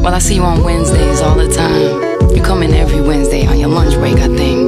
Well, I see you on Wednesdays all the time. You come in every Wednesday on your lunch break, I think.